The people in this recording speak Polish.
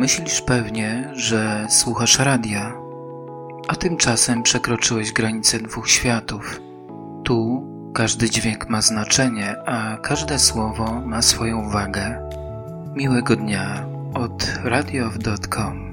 Myślisz pewnie, że słuchasz radia, a tymczasem przekroczyłeś granicę dwóch światów. Tu każdy dźwięk ma znaczenie, a każde słowo ma swoją wagę. Miłego dnia od radiow.com.